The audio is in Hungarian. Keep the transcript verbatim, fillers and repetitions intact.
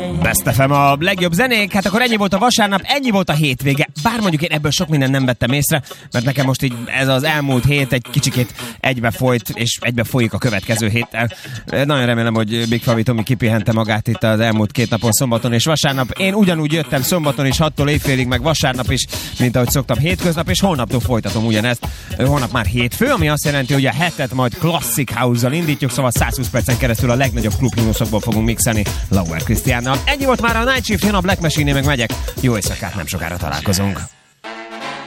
Best ef em a legjobb zenék, hát akkor ennyi volt a vasárnap, ennyi volt a hétvége. Bár mondjuk én ebből sok mindent nem vettem észre, mert nekem most így ez az elmúlt hét egy kicsikét egybe folyt, és egybe folyik a következő héttel. Nagyon remélem, hogy Big Favi Tomi kipihente magát itt az elmúlt két napon, szombaton és vasárnap. Én ugyanúgy jöttem szombaton is hattól éjfélig, meg vasárnap is, mint ahogy szoktam hétköznap, és holnaptól folytatom ugyanezt. Holnap már hétfő, ami azt jelenti, hogy a hetet majd Classic House-zal indítjuk, szóval százhúsz percen keresztül a legnagyobb klubhimnuszokból fogunk mixelni Lauer Krisztiánnal. Ennyi volt már a Night Shift, jön a Black Machine-én, meg megyek. Jó éjszakát, nem sokára találkozunk.